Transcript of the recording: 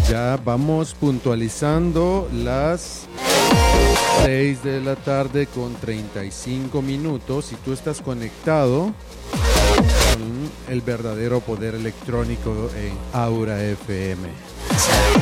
Ya vamos puntualizando las 6 de la tarde con 35 minutos y tú estás conectado con el verdadero poder electrónico en Aura FM.